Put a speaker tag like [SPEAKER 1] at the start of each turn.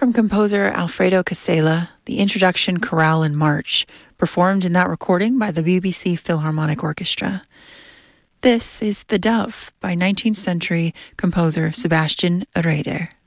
[SPEAKER 1] from composer Alfredo Casella, the introduction chorale and march, performed in that recording by the BBC Philharmonic Orchestra. This is The Dove by 19th century composer Sebastian Reeder.